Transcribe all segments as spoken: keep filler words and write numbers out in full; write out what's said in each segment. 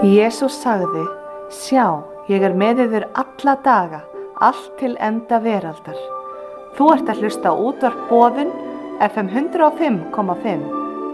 Jesús sagði, sjá, ég er með yður alla daga, allt til enda veraldar. Þú ert að hlusta á útvarp Boðun, F M hundrað og fimm komma fimm.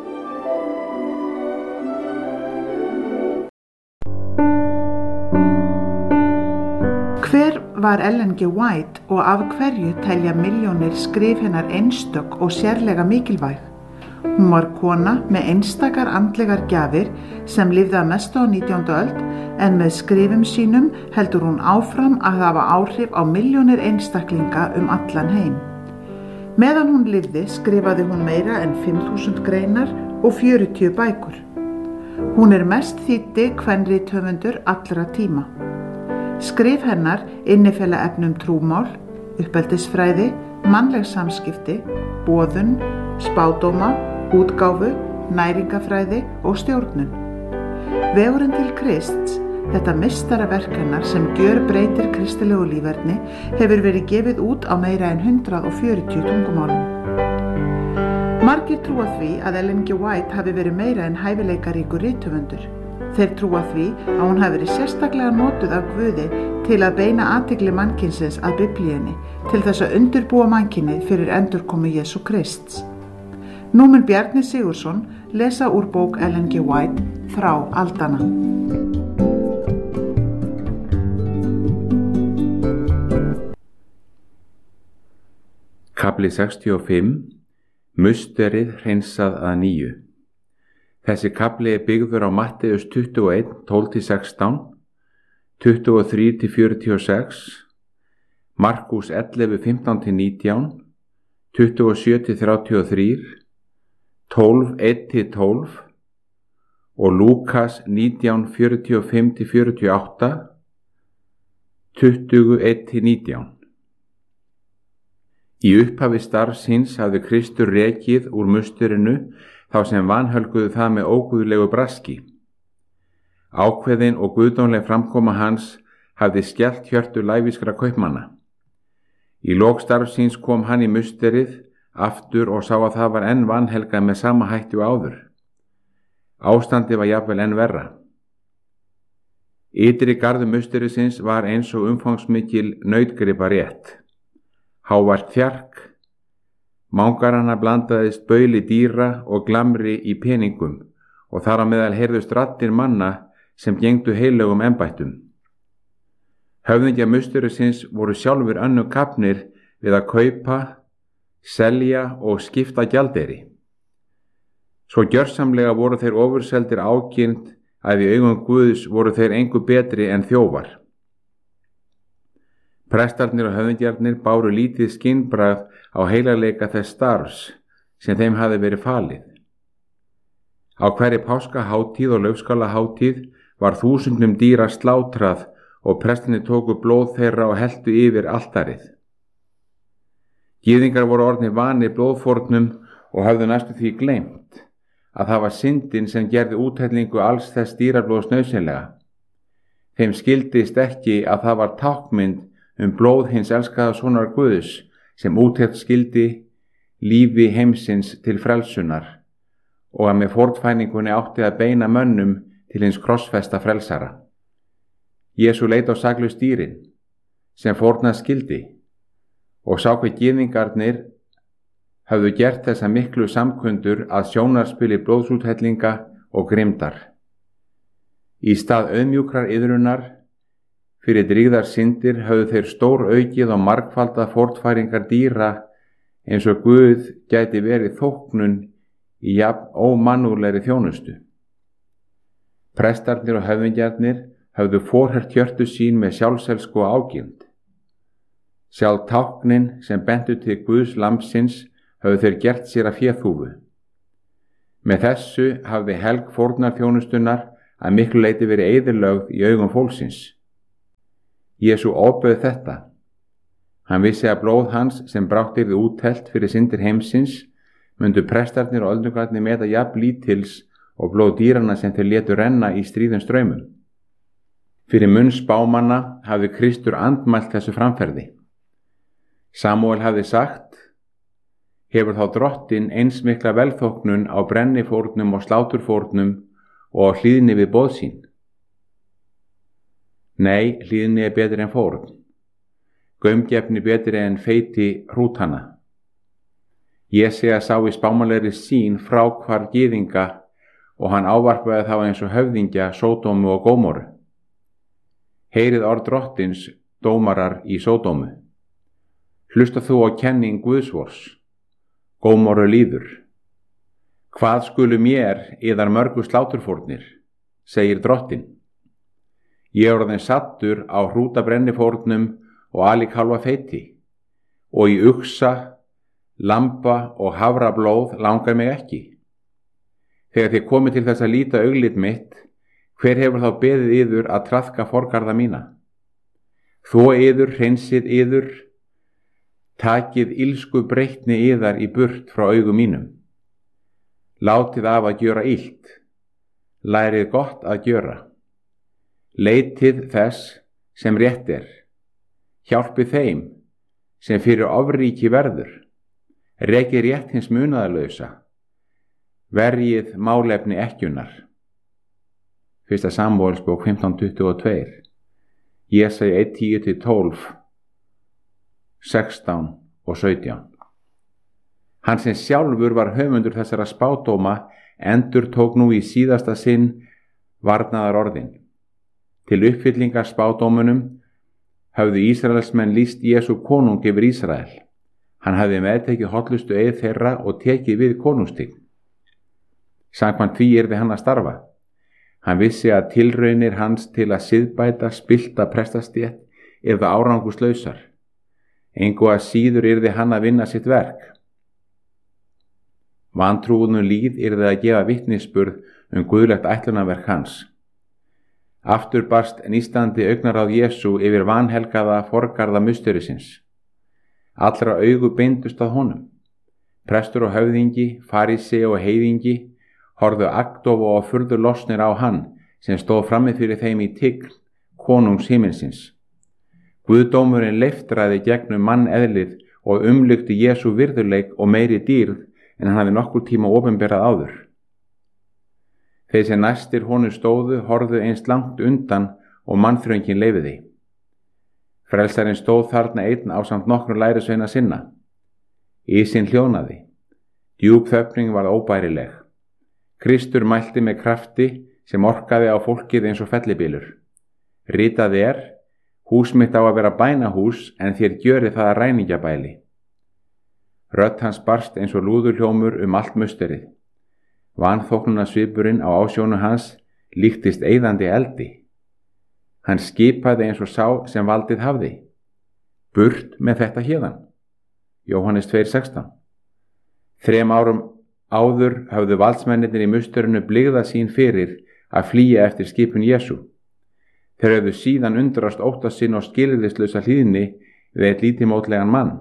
Hver var Ellen G. White og af hverju telja milljónir skrif hennar einstök og sérlega mikilvæg? Hún var kona með einstakar andlegar gjafir sem lifði að mestu á nítjándu öld en með skrifum sínum heldur hún áfram að hafa áhrif á milljónir einstaklinga um allan heim. Meðan hún lifði skrifaði hún meira en fimm þúsund greinar og fjörutíu bækur. Hún er mest þýddi kvenrithöfundur allra tíma. Skrif hennar innifela efnum trúmál, uppeldisfræði, mannleg samskipti, boðun, spádóma, útgáfu, næringafræði og stjórnun. Vegurinn til Krists, þetta meistaraverk hennar sem gjörbreytir kristilegu líferni, hefur verið gefið út á meira en hundrað og fjörutíu tungumálum. Margir trúa því að Ellen G. White hafi verið meira en hæfileikaríkur rithöfundur. Þeir trúa því að hún hafi verið sérstaklega notuð af Guði til að beina athygli mannkynsins að Biblíunni til þess að undirbúa mannkynið fyrir endurkomu Jesú Krists. Nú mun Bjarni Sigurðsson lesa úr bók Ellen G. White, Þrá aldanna. Kafli sextíu og fimm. Musterið hreinsað að nýju. Þessi kafli er byggður á Matteus tuttugu og eitt, tólf til sextán, tuttugu og þrjú til fjörutíu og sex, Markús ellefu, fimmtán til nítján, tuttugu og sjö til þrjátíu og þrjú, tólf, eitt til tólf og Lúkas nítján, fjörutíu og fimm til fjörutíu og átta, tuttugu, eitt til nítján. Í upphafi starfs síns hafði Kristur rekið úr musturinu þá sem vanhölguðu það með óguðlegu braski. Ákveðin og guðdómleg framkoma hans hafði skellt hjörtu lævískra kaupmanna. Í lok starfs síns kom hann í musterið aftur og sá að það var enn vanhelgað með sama hætti og áður. Ástandið var jafnvel enn verra. Ytri garður musterisins var eins og umfangsmikil nautgripa rétt. Hávært þjark, mangaranna blandaðist bauli dýra og glamri í peningum og þar á meðal heyrðust raddir manna sem gengdu heilögum embættum. Höfðingjar musterisins voru sjálfur önnu kafnir við að kaupa, selja og skipta gjaldeyri. Svo gjörsamlega voru þeir ofurseldir ágirnd að í augum Guðs voru þeir engu betri en þjófar. Prestarnir og höfðingjarnir báru lítið skinnbragð á heilarleika þess starfs sem þeim hafði verið falið. Á hverri páskahátíð og laufskálahátíð var þúsundum dýra slátrað og prestarnir tóku blóð þeirra og helltu yfir altarið. Gyðingar voru orðnir vanir blóðfórnum og hafðu næstu því gleymt að það var syndin sem gerði úthellingu alls þess dýrablóðs nauðsynlega. Þeim skildist ekki að það var tákmynd um blóð hins elskaða sonar Guðs sem úthelt skildi lífi heimsins til frelsunar og að með fórnfæningunni átti að beina mönnum til hins krossfesta frelsara. Jesú leit á saklaus dýrin sem fórnað skildi og sá hve gyðingarnir höfðu gert þessa miklu samkundur að sjónarspili blóðsúthellinga og grimmdar. Í stað auðmjúkrar iðrunar fyrir drýgðar syndir höfðu þeir stór aukið og margfalda fórnfæringar dýra eins og Guð gæti verið þóknun í jafn ómannúðlegri þjónustu. Prestarnir og höfðingjarnir höfðu forhert hjörtu sín með sjálfselsku og ágirnd. Sjálf táknin sem bentu til Guðs lambsins höfðu þeir gert sér að féþúfu. Með þessu hafði helg fórnarþjónustunnar að miklu leyti verið eyðilögð í augum fólksins. Jesú ofbauð þetta. Hann vissi að blóð hans sem brátt yrði úthellt fyrir syndir heimsins myndu prestarnir og öldungarnir meta jafn lítils og blóð dýranna sem þeir létu renna í stríðum straumum. Fyrir munn spámanna hafði Kristur andmælt þessu framferði. Samúel hafði sagt: hefur þá drottinn eins mikla velþóknun á brennifórnum og sláturfórnum og á hlýðni við boð sín. Nei, hlýðni er betri en fórn, gaumgefni betri en feiti hrútana. Jesía sá í spámanlegri sýn frá hvar gyðinga og hann ávarpaði þá eins og höfðingja Sódómu og Gómoru. Heyrið orð drottins, dómarar í Sódómu. Hlusta þú á kenning Guðsvors, Gómoru líður. Hvað skulu mér yðar mörgu sláturfórnir, segir drottin. Ég er orðinn sattur á hrútabrennifórnum og alikálfa feiti, og í uxa, lamba og hafrablóð langar mig ekki. Þegar þið komið til þess að líta auglit mitt, hver hefur þá beðið yður að traðka forgarða mína? Þó yður, hreinsið yður, takið ilsku breytni yðar í burt frá augum mínum. Látið af að gjöra illt, lærið gott að gjöra. Leitið þess sem rétt er, hjálpið þeim sem fyrir ofríki verður, rekið rétt hins munaðarlausa, verjið málefni ekkjunar. Fyrsta Samúelsbók fimmtán tuttugu og tvö, Jesæja eitt tíu til tólf, sextán og sautján. Hann sem sjálfur var höfundur þessara spádóma endur tók nú í síðasta sinn varnaðar orðin. Til uppfyllingar spádómunum höfðu Ísraelsmenn lýst Jesú konung yfir Ísrael. Hann hafði meðtekið hollustu eið þeirra og tekið við konungstign. Samkvæmt því yrði hann að starfa. Hann vissi að tilraunir hans til að siðbæta spillta prestastétt yrðu árangurslausar. Engu að síður yrði hann að vinna sitt verk. Vantrúðnum líð yrði að gefa vitnisburð um guðlegt ætlunarverk hans. Aftur barst nístandi augnaráð Jesú yfir vanhelgaða forgarða musterisins. Allra augu beindust að honum. Prestur og höfðingi, farísei og heiðingi horfðu agndofa og furðu lostnir á hann sem stóð frammi fyrir þeim í tign konungs himinsins. Guðdómurinn leiftraði gegnum manneðlið og umlykti Jesú virðuleik og meiri dýrð en hann hafði nokkur tíma opinberað áður. Þeir sem næstir honum stóðu horfðu eins langt undan og mannþröngin leyfiði. Frelsarinn stóð þarna einn ásamt nokkrum lærisveina sinna. Ísinn hljóðnaði. Djúp þögnin varð óbærileg. Kristur mælti með krafti sem orkaði á fólkið eins og fellibylur. Ritað er, hús mitt á að vera bænahús en þér gjörið það að ræningjabæli. Rödd hans barst eins og lúðurhljómur um allt musterið. Vanþóknuna svipurinn á ásjónu hans líktist eyðandi eldi. Hann skipaði eins og sá sem valdið hafði. Burt með þetta héðan. Jóhannes tvö sextán. Þrem árum áður hafðu valdsmennirnir í musterinu blygða sín fyrir að flýja eftir skipun Jesú. Þeir höfðu síðan undrast óttast sinn og skilyrðislausa hlýðni við eitt lítilmótlegan mann.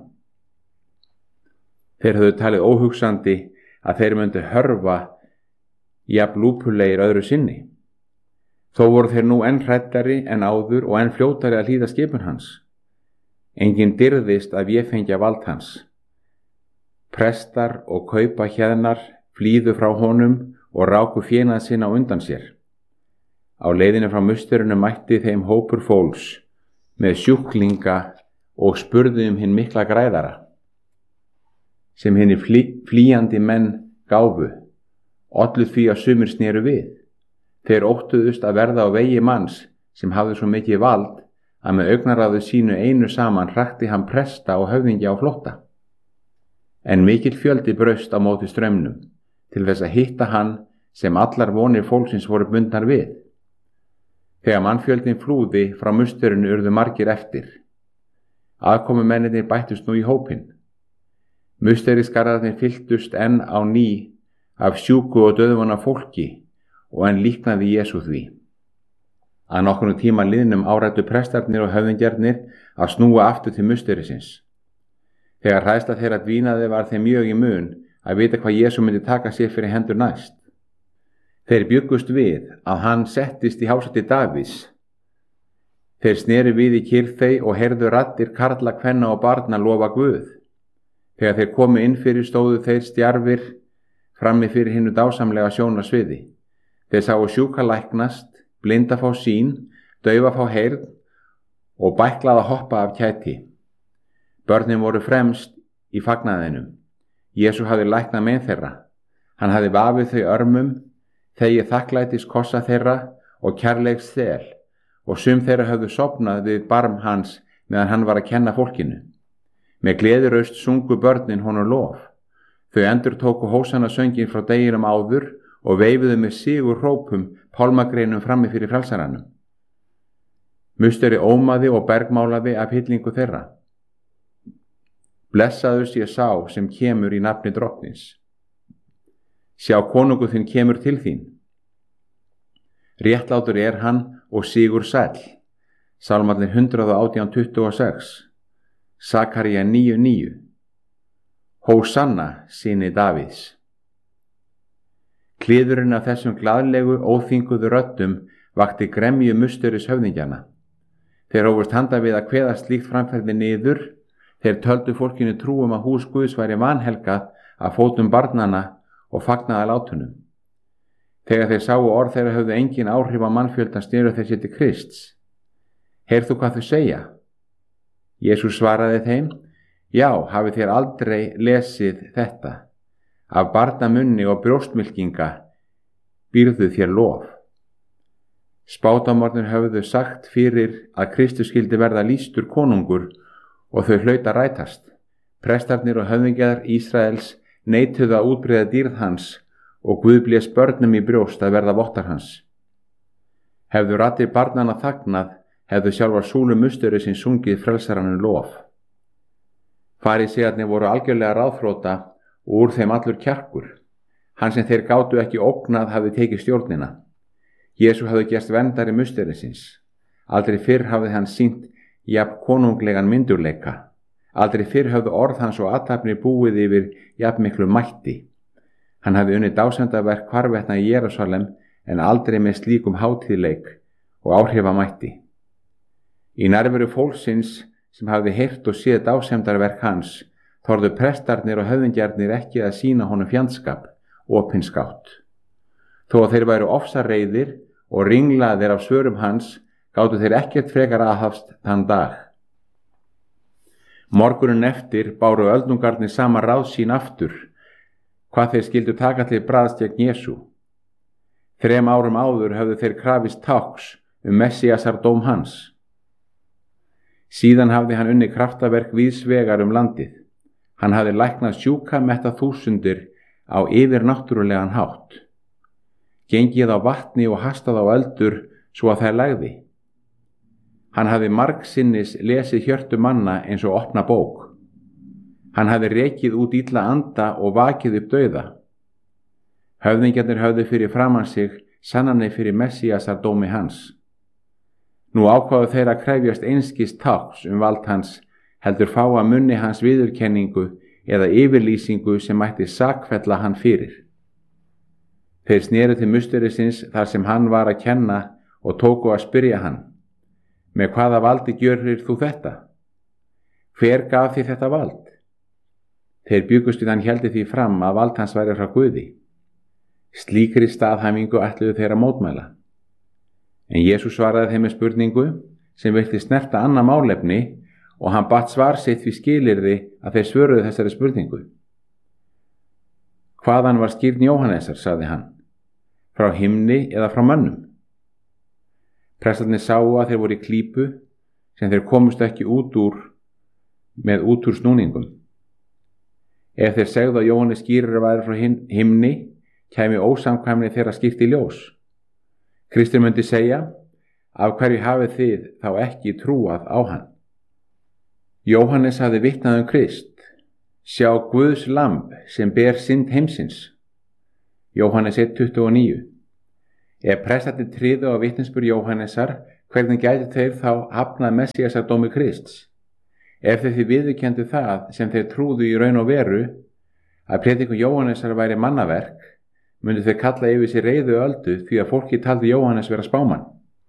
Þeir höfðu talið óhugsandi að þeir myndu hörfa jafn lúpulegir öðru sinni. Þó voru þeir nú enn hræddari en áður og enn fljótari að hlýða skipun hans. Enginn dirðist að véfengja vald hans. Prestar og kaupa hjeðnar flýðu frá honum og ráku fénað sinn á undan sér. Á leiðinu frá musterinu mætti þeim hópur fólks með sjúklinga og spurði um hinn mikla græðara, sem hinni flý, flýjandi menn gáfu, ollu því að sumir sneru við. Þeir óttuðust að verða á vegi manns sem hafði svo mikið vald að með augnaráðu sínu einu saman hrakti hann presta og höfðingja á flótta. En mikill fjöldi braust á móti straumnum til þess að hitta hann sem allar vonir fólksins voru bundnar við. Þegar mannfjöldin flúði frá musterinu urðu margir eftir. Aðkomumennirnir bættust nú í hópinn. Musteriskararnir fylltust enn á ný af sjúku og dauðvona fólki og enn líknaði Jesú því. Að nokkrum tíma liðnum áræddu prestarnir og höfðingjarnir að snúa aftur til musterisins. Þegar hræðsla þeirra dvínaði var þeim mjög í mun að vita hvað Jesú myndi taka sér fyrir hendur næst. Þeir bjuggust við að hann settist í hásæti Davíðs. Þeir sneri við í kyrrþey og heyrðu raddir karla, kvenna og barna lofa Guð. Þegar þeir komu inn fyrir stóðu þeir stjarfir frammi fyrir hinnu dásamlega sjónarsviði. Þeir sáu sjúka læknast, blinda fá sýn, daufa fá heyrn og bæklað að hoppa af kæti. Börnin voru fremst í fagnaðinum. Jesú hafði læknað mein þeirra. Hann hafði vafið þau örmum, þegið þakklætis kossa þeirra og kærleiks þel, og sum þeirra höfðu sofnað við barm hans meðan hann var að kenna fólkinu. Með gleðiraust sungu börnin honum lof. Þau endurtóku hósanna söngin frá deginum áður og veifuðu með sigur hrópum pálmagreinum frammi fyrir frelsaranum. Musteri ómaði og bergmálaði af hillingu þeirra. Blessaður sé sá sem kemur í nafni drottins. Sjá, konungur þinn kemur til þín. Réttlátur er hann og sigur sæll. Sálmarnir hundrað og átján tuttugu og sex. Sakaría níu níu. Hósanna syni Davíðs. Kliðurinn af þessum glaðlegu óþvinguðu röddum vakti gremju musteris höfðingjana. Þeir hófust handa við að kveða slíkt framferði niður. Þeir töldu fólkinu trúum að hús Guðs væri vanhelgað af fótum barnanna og fagnaði látunum. Þegar þeir sáu orð þeirra höfðu engin áhrif á mannfjöldan sneru þeir sér til Krists. Heyrðu hvað þau segja? Jesús svaraði þeim: Já, hafið þér aldrei lesið þetta? Af barnamunni og brjóstmylkinga býrðu þér lof. Spádómarnir höfðu sagt fyrir að Kristus skyldi verða lýstur konungur og þau hlaut að rætast. Prestarnir og höfðingjar Ísraels neituðu að útbreiða dýrð hans og Guð blés börnum í brjóst að verða vottar hans. Hefðu raddir barnanna þagnað, hefðu sjálfar súlu musteri sin sungið frelsaranum lof. Farísearnir voru algjörlega ráðþrota og úr þeim allur kjarkur. Hann sem þeir gátu ekki ógnað hafði tekið stjórnina. Jesú hafði gerst verndari musterisins. Aldrei fyrr hafði hann sýnt jafn konunglegan myndurleika. Aldrei fyrr hafði orð hans og athafnir búið yfir jafn miklu mætti. Hann hafði unnið dásemdaverk hvarvetna í Jerúsalem en aldrei með slíkum hátíðleik og áhrifamætti. Í nærveru fólksins sem hafði heyrt og séð dásemdarverk hans, þorðu prestarnir og höfðingjarnir ekki að sýna honum fjandskap, opinskátt. Þó að þeir væru ofsareiðir og ringlaðir af svörum hans, gátu þeir ekkert frekar aðhafst þann dag. Morguninn eftir báru öldungarnir sama ráð sín aftur, hvað þeir skildu taka til bragðs gegn Jesú. Þrem árum áður höfðu þeir krafist tákns um Messiasar dóm hans. Síðan hafði hann unnið kraftaverk víðsvegar um landið. Hann hafði læknað sjúka metta þúsundir á yfirnáttúrulegan hátt. Gengið á vatni og hastað á eldur svo að þær lægði. Hann hafði margsinnis lesið hjörtu manna eins og opna bók. Hann hafði rekið út illa anda og vakið upp dauða. Höfðingjarnir höfðu fyrir framan sig sannanir fyrir Messiasar dómi hans. Nú ákváðu þeir að krefjast einskis tákns um vald hans, heldur fá að munni hans viðurkenningu eða yfirlýsingu sem mætti sakfella hann fyrir. Þeir sneru til musterisins þar sem hann var að kenna og tóku að spyrja hann: Með hvaða valdi gjörir þú þetta? Hver gaf þér þetta vald? Þeir bjugust við hann héldi því fram að vald hans væri frá Guði. Slíkri staðhæmingu ætluðu þeir að mótmæla. En Jesús svaraði þeim með spurningu sem vilti snerta annað málefni og hann batt svar sitt við skilyrði að þeir svöruðu þessari spurningu. Hvaðan var skírn Jóhannesar, sagði hann, frá himni eða frá mönnum? Prestarnir sáu að þeir voru í klípu sem þeir komust ekki út úr með út úr snúningum. Ef þeir segðu að Jóhannes skýrir væri frá himni, kæmi ósamkvæmni þeirra skýrt í ljós. Kristur myndi segja: Af hverju hafið þið þá ekki trúað á hann? Jóhannes hafði vitnað um Krist: Sjá Guðs lamb sem ber synd heimsins. Jóhannes eitt tuttugu og níu. Ef prestarnir tryðu á vitnisburð Jóhannesar, hvernig gætu þeir þá hafnað Messiasar dómi Krists? Ef þeir því viðurkenndu það sem þeir trúðu í raun og veru, að predikun Jóhannesar væri mannaverk, myndu þeir kalla yfir sér reiðu öldu því að fólki taldi Jóhannes vera spámann.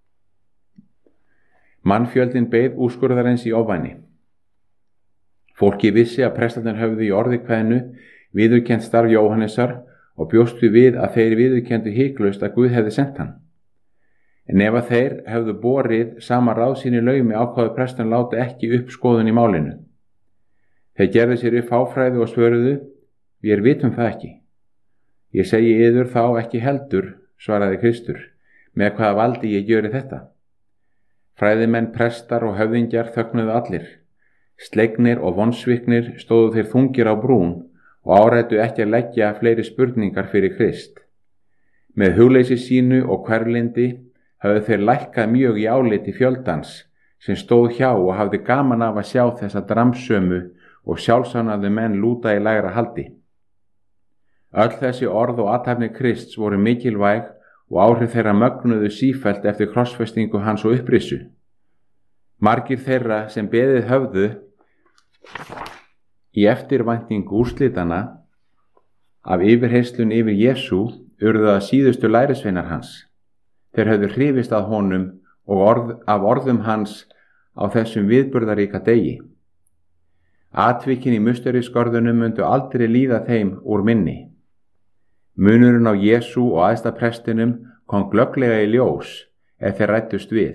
Mannfjöldin beið úrskurðarins í ofvæni. Fólki vissi að prestarnir höfðu í orði kveðnu viðurkennt starf Jóhannesar og bjóstu við að þeir viðurkenndu hiklaust að Guð hefði sent hann. En ef að þeir hefðu borið sama ráð sín í laumi ákváðu presturinn láta ekki upp skoðun í málinu. Þeir gerðu sér upp fáfræði og svöruðu: Vér vitum það ekki. Ég segi yður þá ekki heldur, svaraði Kristur, með hvaða valdi ég gjöri þetta. Fræðimenn, prestar og höfðingjar þögnuðu allir. Slegnir og vonsviknir stóðu þeir þungir á brún og áræddu ekki að leggja fleiri spurningar fyrir Krist. Með hugleysi sínu og hverlindi höfðu þeir lækkað mjög í áliti fjöldans sem stóð hjá og hafði gaman af að sjá þessa dramsömu og sjálfsánaðu menn lúta í lægra haldi. Öll þessi orð og athafnir Krists voru mikilvæg og áhrif þeirra mögnuðu sífellt eftir krossfestingu hans og upprissu. Margir þeirra sem beðið höfðu í eftirvæntingu úrslitana af yfirheyslun yfir Jesú urðu að síðustu lærisveinar hans. Þeir höfðu hrifist að honum og orð, af orðum hans á þessum viðburðaríka degi. Atvikin í musteriskorðunum myndu aldrei líða þeim úr minni. Munurinn á Jesú og æðsta prestinum kom glögglega í ljós ef þeir ræddust við.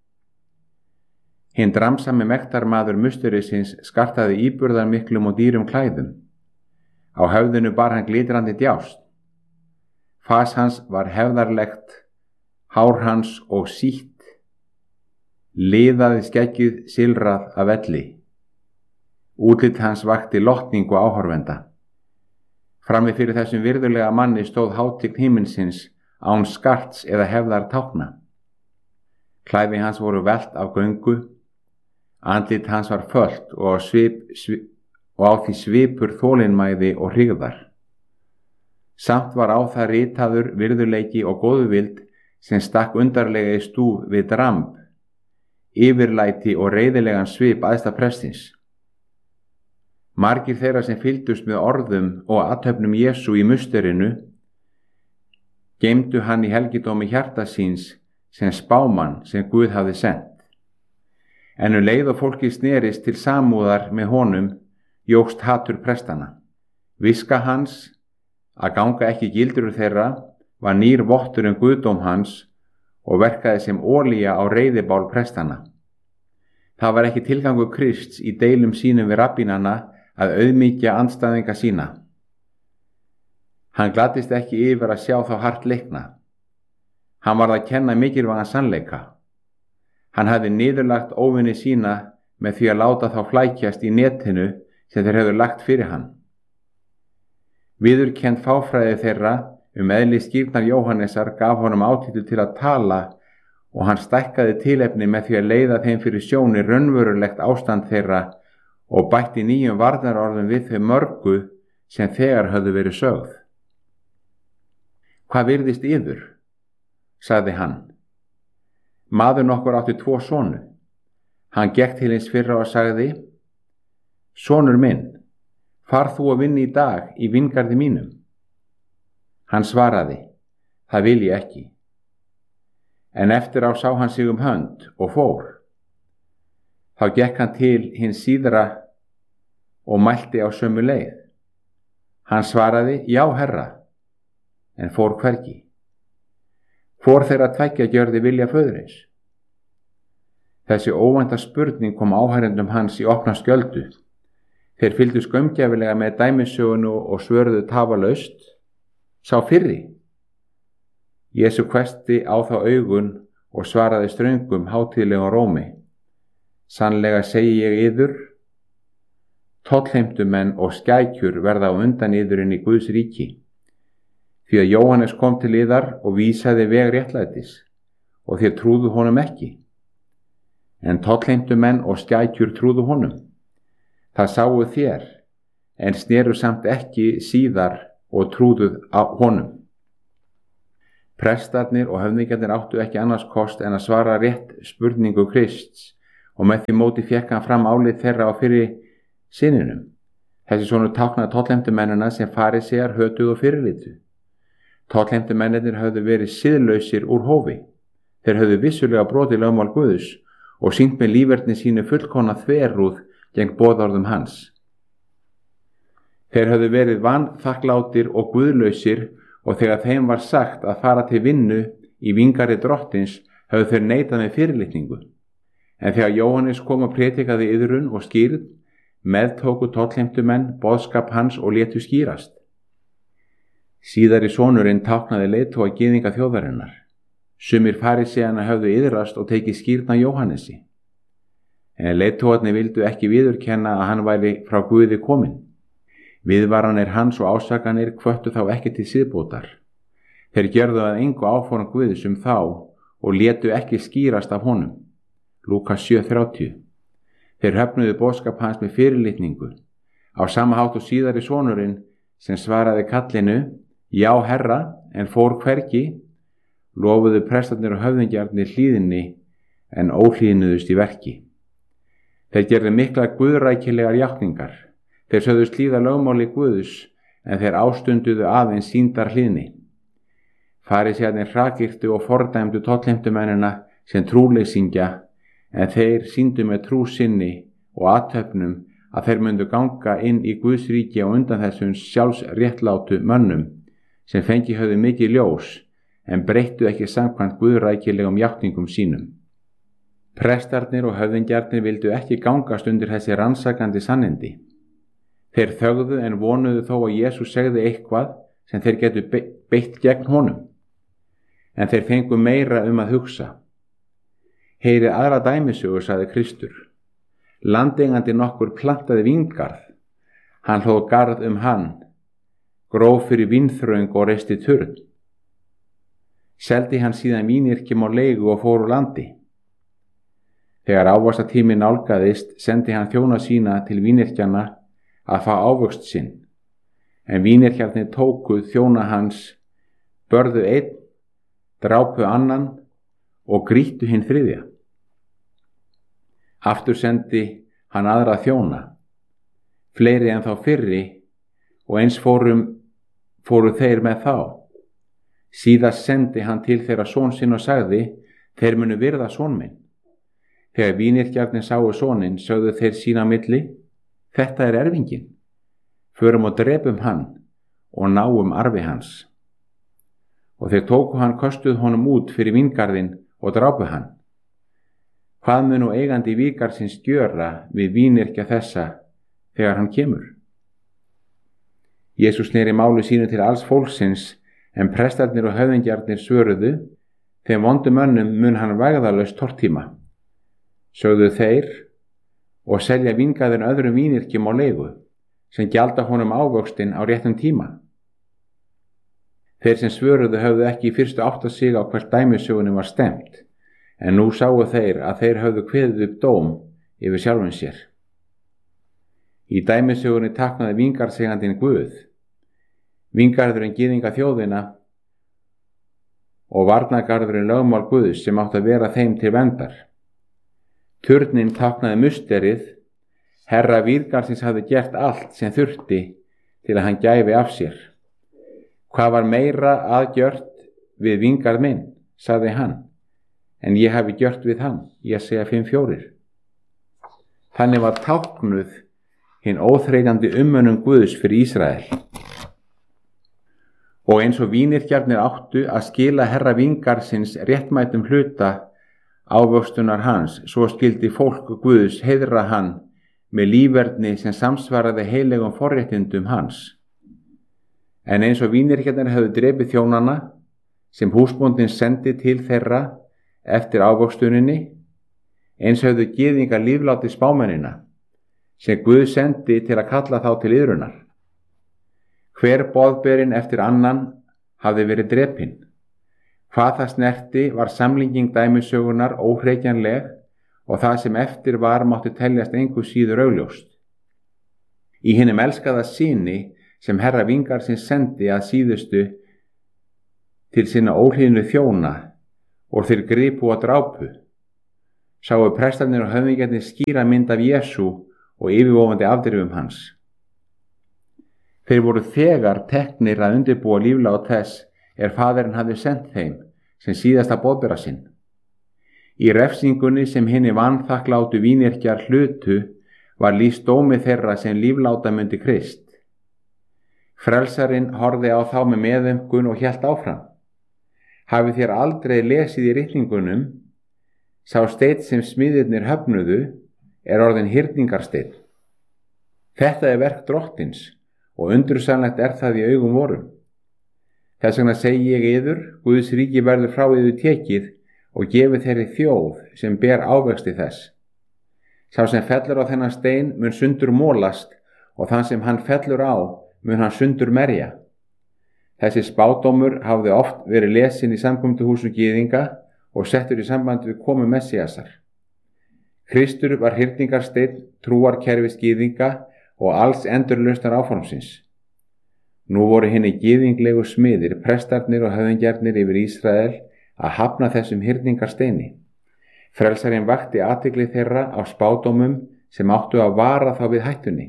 Hinn dramsami mektarmaður musterisins skartaði íburðarmiklum og dýrum klæðum. Á höfðinu bar hann glitrandi djást. Fas hans var hefðarlegt, hár hans og sítt, liðaði skeggið silrað af velli. Útlit hans vakti lotningu áhorfenda. Frammi fyrir þessum virðulega manni stóð hátign himinsins án skarts eða hefðar tákna. Klæði hans voru velt af göngu, andlit hans var fölt og á, svip, svip, og á því svipur þolinmæði og hryggðar. Samt var á það ritaður virðuleiki og góðvild sem stakk undarlega í stúf við dramb, yfirlæti og reiðilegan svip æðsta prestins. Margir þeirra sem fylgdust með orðum og athöfnum Jesú í musterinu geymdu hann í helgidómi hjarta síns sem spámann sem Guð hafði sent. En um leið og fólki snerist til samúðar með honum jókst hatur prestana. Viska hans að ganga ekki gildur þeirra var nýr vottur um guðdóm hans og verkaði sem olía á reiðibál prestana. Það var ekki tilgangur Krists í deilum sínum við rabbínana að auðmýkja andstæðinga sína. Hann gladdist ekki yfir að sjá þá hart leikna. Hann varð að kenna mikilvægan sannleika. Hann hafði niðurlagt óvinni sína með því að láta þá flækjast í netinu sem þeir hefðu lagt fyrir hann. Viðurkennd fáfræði þeirra um eðli skírnar Jóhannesar gaf honum átítu til að tala og hann stækkaði tilefni með því að leiða þeim fyrir sjóni raunverulegt ástand þeirra og bætti nýjum varnarorðum við þau mörgu sem þegar höfðu verið sögð. Hvað virðist yður? Sagði hann. Maður nokkur átti tvo sonu. Hann gekk til hins fyrra og sagði: Sonur minn, far þú að vinna í dag í vingarði mínum. Hann svaraði: Það vil ég ekki. En eftir á sá hann sig um hönd og fór. Þá gekk hann til hins síðra og mælti á sömu leið. Hann svaraði: Já, herra, en fór hvergi. Fór þeirra tveggja gjörði vilja föðurins. Þessi óvænta spurning kom áhærendum hans í opna skjöldu. Þeir fylgdu skömmgjafilega með dæmissögunu og svöruðu tafalaust: Sá fyrri. Jesú hvessti á þá augun og svaraði ströngum hátíðlegum rómi: Sannlega segi ég yður, tollheimtumenn og skækjur verða á undan yður inn í Guðs ríki. Því að Jóhannes kom til yðar og vísaði veg réttlætis og þér trúðu honum ekki. En tollheimtumenn og skækjur trúðu honum. Það sáu þér, en sneru samt ekki síðar og trúðuð á honum. Prestarnir og höfðingjarnir áttu ekki annars kost en að svara rétt spurningu Krists og með því móti fékk hann fram álit þeirra á fyrir syninum. Þessi sonur táknaði tollheimtumennina sem farísear hötuðu og fyrirlitu. Tollheimtumennirnir höfðu verið siðlausir úr hófi. Þeir höfðu vissulega brotið lögmál Guðs og sýnt með líferni sínu fullkomna þverrúð gegn boðorðum hans. Þeir höfðu verið vanþakklátir og guðlausir og þegar þeim var sagt að fara til vinnu í vingari drottins höfðu þeir neitað með fyrirlitningu. En þegar Jóhannes kom og prétikaði iðrun og skýrð, meðtóku tollheimtumenn boðskap hans og létu skýrast. Síðari sonurinn táknaði leiðtoga gyðinga þjóðarinnar. Sumir faríseana höfðu iðrast og tekið skýrna Jóhannesi. En leiðtogarnir vildu ekki viðurkenna að hann væri frá Guði kominn. Viðvaranir hans og ásakanir hvöttu þá ekki til siðbótar. Þeir gjörðu að engu áform Guðs um þá og létu ekki skýrast af honum. Lúkas sjö þrjátíu. Þeir höfnuðu boðskap hans með fyrirlitningu. Á sama hátt og síðari sonurinn sem svaraði kallinu, já herra, en fór hvergi, lofuðu prestarnir og höfðingjarnir hlýðinni en óhlýðnuðust í verki. Þeir gerðu mikla guðrækilegar játningar. Þeir sögðust hlýða lögmáli Guðs en þeir ástunduðu aðeins sýndar hlýðni. Farísearnir hrakyrtu og fordæmdu tollheimtumennina sem trúleysingja en þeir sýndu með trú sinni og athöfnum að þeir myndu ganga inn í Guðs ríki á undan þessum sjálfsréttlátu mönnum sem fengi höfðu mikið ljós en breyttu ekki samkvæmt guðrækilegum játningum sínum. Prestarnir og höfðingjarnir vildu ekki gangast undir þessi rannsakandi sannindi. Þeir þögðu en vonuðu þó að Jesús segði eitthvað sem þeir getu beitt gegn honum. En þeir fengu meira um að hugsa. Heyrið aðra dæmisögu, sagði Kristur. Landeigandi nokkur plantaði víngarð. Hann hlóð garð um hann, gróf fyrir vínþröng og reisti turn. Seldi hann síðan vínyrkjum á leigu og fór úr landi. Þegar ávaxtatími nálgaðist, sendi hann þjóna sína til vínyrkjana að fá ávöxt sinn. En vínyrkjarnir tóku þjóna hans, börðu einn, drápu annan og grýttu hinn þriðja. Aftur sendi hann aðra þjóna, fleiri en þá fyrri, og eins fórum, fóru þeir með þá. Síðast sendi hann til þeirra son sinn og sagði, þeir munu virða son minn. Þegar vínyrkjarnir sáu soninn, sögðu þeir sín á milli, þetta er erfinginn, förum og drepum hann og náum arfi hans. Og þeir tóku hann, köstuð honum út fyrir víngarðinn og drápu hann. Hvað mun nú eigandi vígarðsins gjöra við vínyrkja þessa þegar hann kemur? Jesús sneri máli sínu til alls fólksins, en prestarnir og höfðingjarnir svöruðu, þeim vondum mönnum mun hann vægðalaust tortíma. Sögðu þeir, og selja víngarðinn öðrum vínyrkjum á leigu, sem gjalda honum ávöxtinn á réttum tíma. Þeir sem svöruðu höfðu ekki í fyrstu átt að sig á hvert dæmisögunum var stemt, en nú sáu þeir að þeir höfðu kveðið upp dóm yfir sjálfum sér. Í dæmisögunni táknaði víngarðseigandinn Guð, víngarðurinn gyðinga þjóðina og varnargarðurinn lögmál Guðs sem átt að vera þeim til verndar. Turninn táknaði musterið, herra víngarðsins hafði gert allt sem þurfti til að hann gæfi af sér. Hvað var meira aðgjört við víngarð minn, sagði hann, en ég hafi gjört við hann, ég segja fimm fjórir. Þannig var táknuð hinn óþreytandi umönnun Guðs fyrir Ísrael. Og eins og vínyrkjarnir áttu að skila herra víngarðsins réttmætum hluta ávöxtunar hans, svo skildi fólk Guðs heiðra hann með lífverðni sem samsvaraði heilegum forréttindum hans. En eins og vínyrkjarnir höfðu drepið þjónana sem húsbóndinn sendi til þeirra eftir ávöxtuninni, eins höfðu gyðingar lífláti spámennina sem Guð sendi til að kalla þá til iðrunar. Hver boðberinn eftir annan hafði verið drepinn. Hvað það snerti var samlíking dæmisögunar óhreykjanleg og það sem eftir var mátti teljast engu síður augljóst. Í hinum elskaða syni sem herra víngarðsins sendi að síðustu til sinna óhlýðnu þjóna og þeir gripu og drápu, sáu prestarnir og höfðingjarnir skýra mynd af Jesú og yfirvofandi afdrifum hans. Þeir voru þegar teknir að undirbúa líflát þess er faðirinn hafði sendt þeim sem síðasta boðbera sinn. Í refsingunni sem hinni vanþakklátu vínyrkjar hlutu var lýst dómi þeirra sem lífláta myndi Krist. Frelsarinn horfði á þá með meðaumkun og hélt áfram. Hafið þér aldrei lesið í ritningunum, sá steinn sem smiðirnir höfnuðu er orðin hyrningarsteinn. Þetta er verk Drottins og undursamlegt er það í augum vorum. Þess vegna segi ég yður, Guðs ríki verður frá yður tekið og gefið þeirri þjóð sem ber ávexti þess. Sá sem fellur á þennan stein mun sundur mólast og þann sem hann fellur á mun hann sundur merja. Þessi spádómur hafði oft verið lesin í samkomuhúsum gyðinga og settur í samband við komu Messíasar. Kristur var hyrningarsteinn trúarkerfis gyðinga og alls endurlausnar áformsins. Nú voru hinni gyðinglegu smiðir, prestarnir og höfðingjarnir yfir Ísrael að hafna þessum hyrningarsteini. Frelsarinn vakti athygli þeirra á spádómum sem áttu að vara þá við hættunni.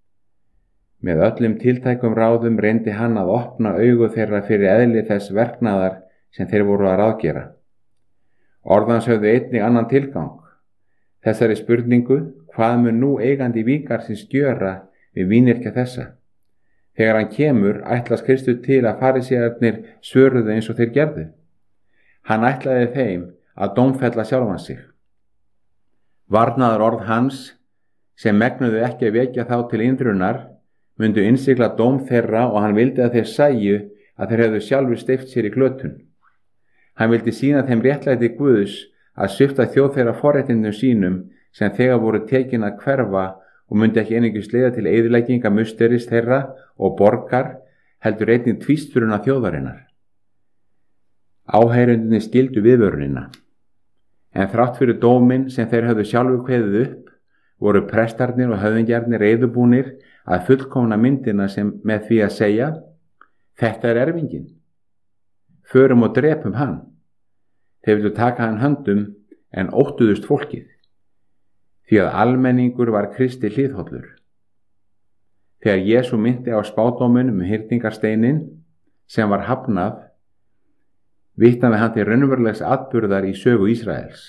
Með öllum tiltækum ráðum reyndi hann að opna augu þeirra fyrir eðli þess verknaðar sem þeir voru að ráðgera. Orðans höfðu einnig annan tilgang. Þessari spurningu, hvað mun nú eigandi víkarsins gjöra við vínyrkja þessa? Þegar hann kemur, ætlast Kristur til að farísearnir svöruðu eins og þeir gerðu. Hann ætlaði þeim að dómfella sjálfan sig. Varnaður orð hans, sem megnuðu ekki að vekja þá til indrunar, myndu innsigla dóm þeirra og hann vildi að þeir sæju að þeir hefðu sjálfur steypt sér í glötun. Hann vildi sýna þeim réttlæti Guðs að svipta þjóð þeirra forréttindum sínum sem þegar voru tekin að hverfa og myndi ekki einungis leiða til eyðilegginga musteris þeirra og borgar, heldur einnig tvísturuna þjóðarinnar. Áheyrendurnir skildu viðvörunina, en þrátt fyrir dóminn sem þeir höfðu sjálfu kveðið upp, voru prestarnir og höfðingjarnir reiðubúnir að fullkomna myndina sem með því að segja, þetta er erfinginn. Förum og drepum hann. Þeir vildu taka hann höndum en óttuðust fólkið, því að almenningur var Kristi hliðhollur. Þegar Jesú minnti á spádóminn um hyrningarsteinin sem var hafnað, vitnaði hann til raunverulegs atburðar í sögu Ísraels.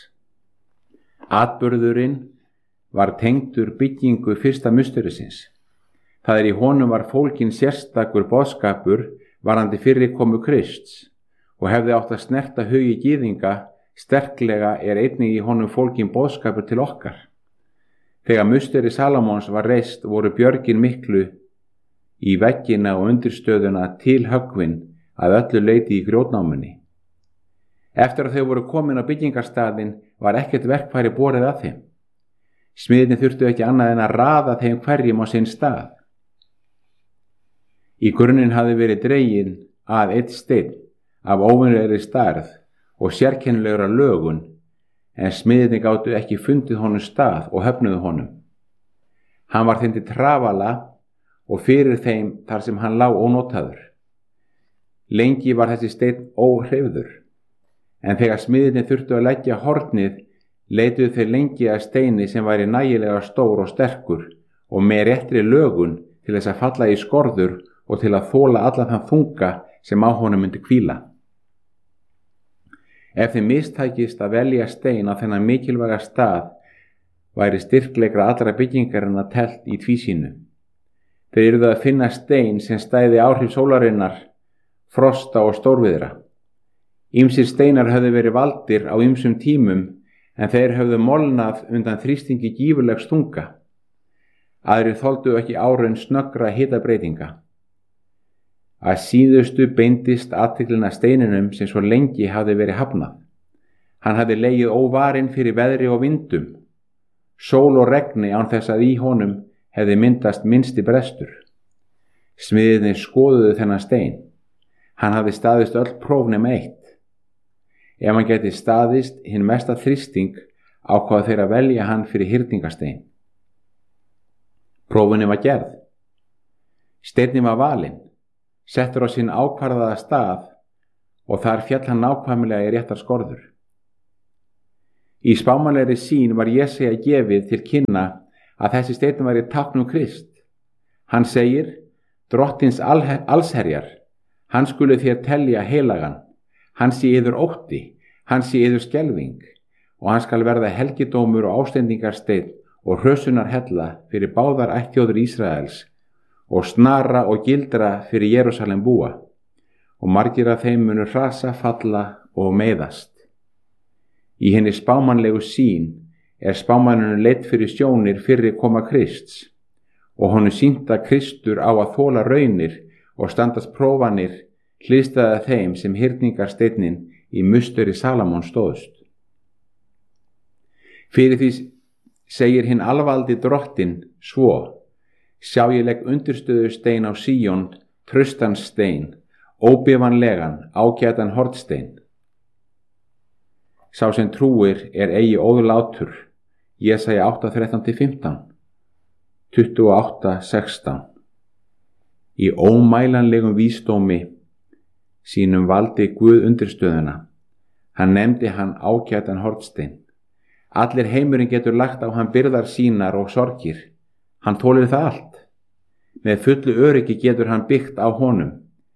Atburðurinn var tengdur byggingu fyrsta musterisins. Það er í honum var fólkin sérstakur boðskapur varðandi fyrri komu Krists og hefði átt að snerta hugi gyðinga, sterklega er einnig í honum fólkin boðskapur til okkar. Þegar musteri Salomons var reist voru björgin miklu í veggina og undirstöðuna til höggvin að öllu leyti í grjótnámunni. Eftir að þau voru komin á byggingarstaðinn var ekkert verkfæri borið að þeim. Smiðirnir þurftu ekki annað en að raða þeim hverjum á sinn stað. Í grunninn hafði verið dregin að einn steinn af óvenjulegri stærð og sérkennilegra lögun, en smiðirnir gátu ekki fundið honum stað og höfnuðu honum. Hann var þeim til trafala og fyrir þeim þar sem hann lá ónotaður. Lengi var þessi steinn óhreyfður, en þegar smiðirnir þurftu að leggja hornið, leituðu þeir lengi að steini sem væri nægilega stór og sterkur og með réttri lögun til þess að falla í skorður og til að þola allan þann þunga sem á honum myndi hvíla. Ef þeim mistækist að velja stein á þennan mikilvæga stað, væri styrklegra allra byggingarinnar telt í tvísýnu. Þeir yrðu að finna stein sem stæði áhrif sólarinnar, frosta og stórviðra. Ýmsir steinar höfðu verið valdir á ýmsum tímum, en þeir höfðu molnað undan þrýstingi gífurlegs þunga. Aðrir þoldu ekki áraun snöggra hitabreytinga. Að síðustu beindist athyglin að steininum sem svo lengi hafði verið hafnað. Hann hafði legið óvarinn fyrir veðri og vindum, sól og regni án þess að í honum hefði myndast minnsti brestur. Smiðirnir skoðuðu þennan stein. Hann hafði staðist öll próf nema eitt. Ef hann geti staðist hinn mesta þrýsting, ákváðu þeir að velja hann fyrir hyrningastein. Prófunni var gerð. Steinninn var valinn, settur á sinn ákvarðaða stað og þar féll hann nákvæmlega í réttar skorður. Í spámanlegri sýn var Jesaja gefið til kynna að þessi steinn væri tákn um Krist. Hann segir, Drottins allsherjar, hann skuli þér telja heilagan, hann sé yður ótti, hann sé yður skelfing og hann skal verða helgidómur og ástendingarsteinn og hrössunar hella fyrir báðar ættþjóðir Ísraels og snara og gildra fyrir Jerúsalem búa. og margir af þeim munu hrasa, falla og meiðast. Í henni spámanlegu sýn er spámaninu leitt fyrir sjónir fyrri koma Krists og honum sýnt að Kristur á að þola raunir og standast prófanir hliðstæða þeim sem hyrningarsteinninn í musteri Salamón stóðst. Fyrir því segir hinn alvaldi drottinn svo: sjá ég legg undirstöðustein á Síón, traustan stein, óbifanlegan, ágætan hornstein. Sá sem trúir er eigi óðlátur. Jesaja átta þrettán til fimmtán, tuttugu og átta sextán. Í ómælanlegum vísdómi sínum valdi Guð undirstöðuna. Hann nefndi hann ágætan hornstein. Allir heimurinn getur lagt á hann byrðar sínar og sorgir. Hann þolir það allt. Með fullu öryggi getur hann byggt á honum.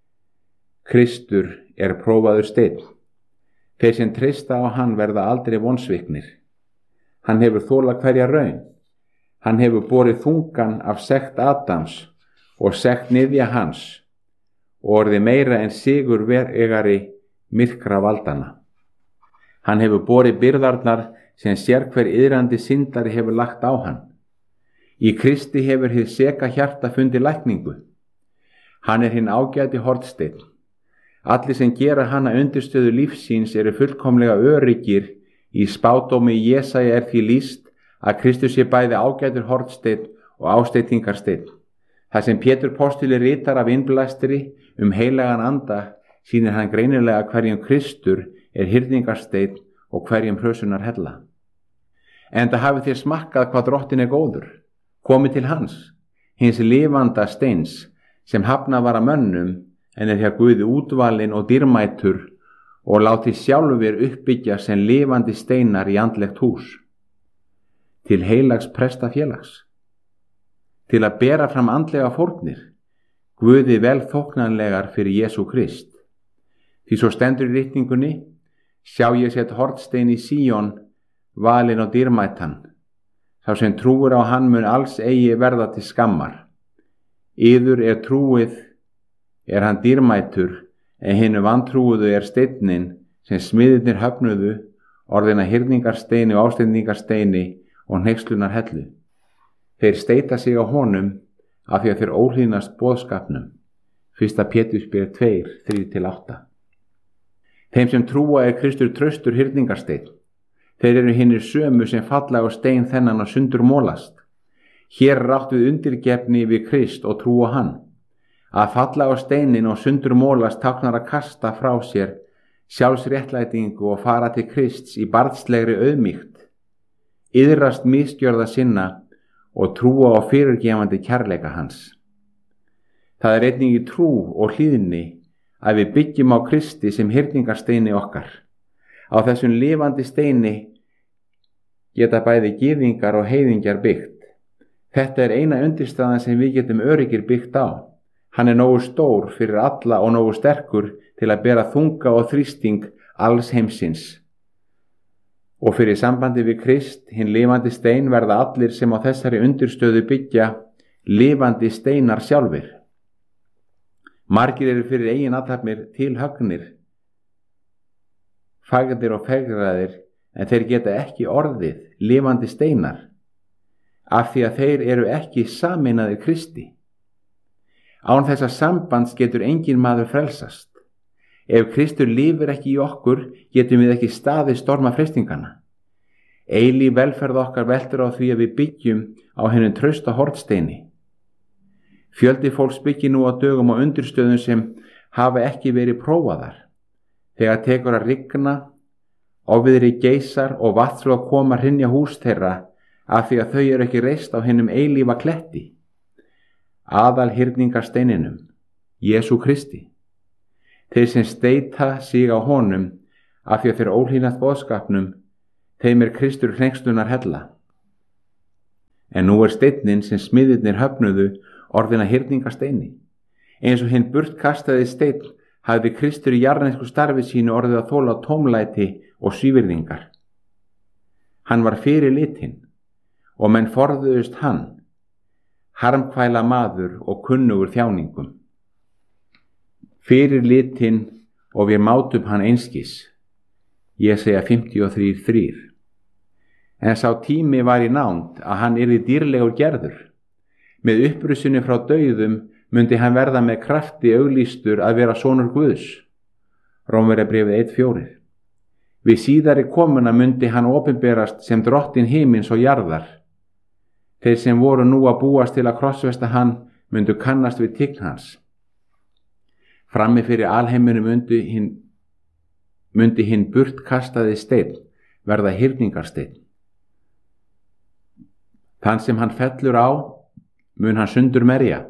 Kristur er prófaður steinn. Þeir sem treysta á hann verða aldrei vonsviknir. Hann hefur þolað hverja raun. Hann hefur borið þungan af sekt Adams og sekt niðja hans og orðið meira en sigur veregari myrkra valdana. Hann hefur borið byrðarnar sem sérhver iðrandi syndari hefur lagt á hann. Í Kristi hefur hið seka hjarta fundið lækningu. Hann er hinn ágæti hornsteinn. Allir sem gera hana undirstöðu lífsins eru fullkomlega öryggir. Í spádómi Jesaja er því lýst að Kristus sé bæði ágætur hornsteinn og ásteytingarsteinn. Það sem Pétur postuli ritar af innblæstri um heilagan anda sýnir hann greinilega hverjum Kristur er hyrningarsteinn og hverjum hrösunar hella. Enda hafið þér smakkað hvað drottin er góður. Komið til hans, hins lifanda steins, sem hafnað var að mönnum, en er hjá Guði útvalinn og dýrmætur og látið sjálfur uppbyggja sem lifandi steinar í andlegt hús. Til heilags prestafélags. Til að bera fram andlega fórnir, Guði vel þóknanlegar fyrir Jesú Krist. Því svo stendur í ritningunni: sjá ég sett hornstein í Síón, valinn og dýrmætan. Sá sem trúir á hann mun alls eigi verða til skammar. Yður er trúið, er hann dýrmætur, en hinu vantrúuðu er steinninn sem smiðirnir höfnuðu, orðina hyrningarsteini og ásteytingarsteini og hneykslunar hellu. Þeir steita sig á honum af því að þeir óhlýðnast boðskapnum. Fyrsta Pétursbréf tvö, þrjú til átta. Þeim sem trúa er Kristur traustur hyrningarsteinn. Þeir eru hinnir sömu sem falla á stein þennan og sundur mólast. Hér er átt við undirgefni við Krist og trú á hann. Að falla á steinin og sundur mólast táknar að kasta frá sér sjálfsréttlætingu og fara til Krists í barnslegri auðmýkt, iðrast misgjörða sinna og trúa á fyrirgefandi kærleika hans. Það er einnig í trú og hlýðni að við byggjum á Kristi sem hyrningarsteini okkar. Á þessum lifandi steini geta bæði gyðingar og heiðingjar byggt. Þetta er eina undirstaðan sem við getum öryggir byggt á. Hann er nógu stór fyrir alla og nógu sterkur til að bera þunga og þrýsting alls heimsins. Og fyrir sambandi við Krist, hinn lifandi stein, verða allir sem á þessari undirstöðu byggja lifandi steinar sjálfir. Margir eru fyrir eigin athafnir tilhöggnir, fagrir og fegraðir, en þeir geta ekki orðið lifandi steinar, af því að þeir eru ekki sameinaðir Kristi. Án þessa sambands getur engin maður frelsast. Ef Kristur lifir ekki í okkur, getum við ekki staðið storma freistingana. Eilíf velferð okkar veltur á því að við byggjum á hennum trausta hornsteini. Fjöldi fólks byggir nú á dögum og undirstöðum sem hafa ekki verið prófaðar. Þegar tekur að rigna, ofviðri geysar og vatnsflóð koma hrynja hús þeirra af því að þau eru ekki reist á hennum eilífa kletti, aðal hyrningarsteininum, Jesú Kristi. Þeir sem steita sig á honum af því að þeir óhlýðnast boðskapnum, þeim er Kristur hneykslunar hella. En nú er steinninn sem smiðirnir höfnuðu orðina hyrningarsteini. Eins og hinn burtkastaði steinn hafði Kristur í jarðnesku starfi sínu orðið að þola tómlæti og svívirðingar. Hann var fyrir litinn og menn forðuðust hann, harmkvæla maður og kunnugur þjáningum. fyrir litinn og við mátum hann einskis. Ég segja fimmtíu og þrír þrír. En sá tími var í nánd að hann yrði dýrlegur gerður. Með upprusinu frá dauðum mundi hann verða með krafti auglýstur að vera sonur Guðs. Rómverjabréfið eitt fjórir. Við síðari komuna mundi hann opinberast sem drottin himins og jarðar. Þeir sem voru nú að búast til að krossfesta hann mundu kannast við tign hans. Frammi fyrir alheiminu mundi hinn mundi hinn burt kastaði steinn verða hyrningarsteinn. Þann sem hann fellur á mun hann sundur merja.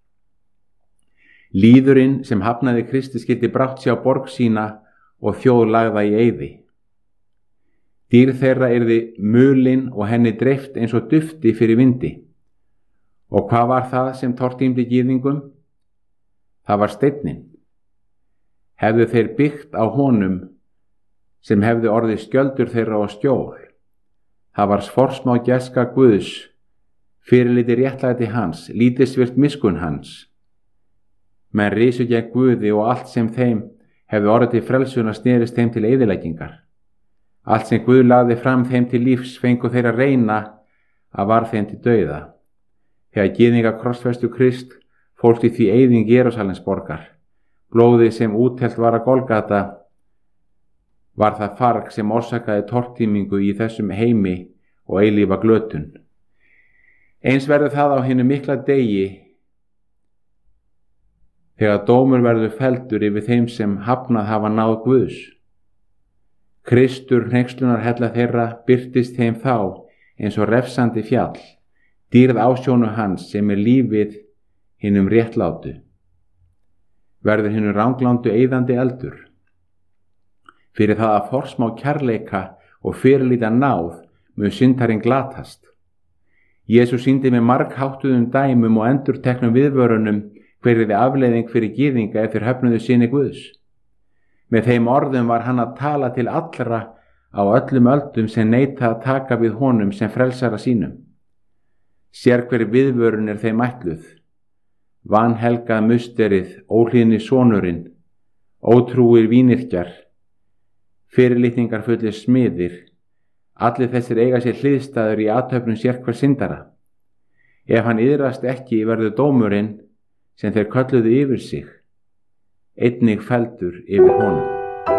Lýðurinn sem hafnaði Kristi skyldi brátt sjá borg sína og þjóð lagða í eyði. Dýr þeirra yrði mulin og henni dreift eins og dufti fyrir vindi. Og hvað var það sem tortímdi gyðingum? Það var steinninn. Hefðu þeir byggt á honum sem hefðu orðið skjöldur þeirra og skjól. Það var forsmá gæska Guðs, fyrirliti réttlæti hans, lítilsvirt miskunn hans. Menn risu gegn Guði og allt sem þeim hefðu orðið til frelsuna snerist þeim til eyðileggingar. Allt sem Guð lagði fram þeim til lífs fengu þeir að reyna að var þeim til dauða. Þegar gyðingar krossfestu Krist fólst í því eyðing Jerúsalemsborgar. Blóðið sem úttelt var að Golgata var það farg sem orsakaði tortímingu í þessum heimi og eilífa glötun. Eins verður það á hinu mikla degi þegar dómur verður felldur yfir þeim sem hafnað hafa náð Guðs. Kristur hneykslunnar hella þeirra birtist þeim þá eins og refsandi fjall, dýrð ásjónu hans sem er lífið hinum réttlátu. Verður hinum ranglándu eyðandi eldur. Fyrir það að forsmá kærleika og fyrirlíta náð mun syndarinn glatast. Jesús sýndi með margháttuðum dæmum og endurteknum viðvörunum hver yrði afleiðing fyrir gyðinga ef þeir höfnuðu syni Guðs. Með þeim orðum var hann að tala til allra á öllum öldum sem neita að taka við honum sem frelsara sínum. Sér hver viðvörun er þeim ætluð. Vanhelgað musterið, óhlýðni sonurinn, ótrúir vínyrkjar, fyrirlitningar fullir smiðir, allir þessir eiga sér hliðstæður í athöfnum sér hver syndara. Ef hann iðrast ekki verður dómurinn sem þeir kölluðu yfir sig, einnig felldur yfir honum.